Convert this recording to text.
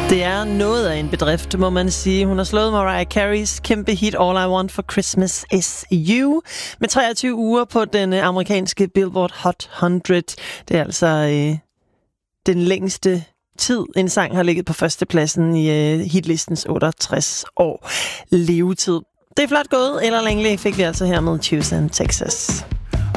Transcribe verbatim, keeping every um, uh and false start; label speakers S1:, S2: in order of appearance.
S1: Det er noget af en bedrift, må man sige. Hun har slået Mariah Careys kæmpe hit All I Want for Christmas Is You med treogtyve uger på den amerikanske Billboard Hot hundrede. Det er altså øh, den længste tid, en sang har ligget på førstepladsen i øh, hitlistens otteogtres år levetid. Det er flot gået. Eller Langley fik vi altså her med Tucson, Texas.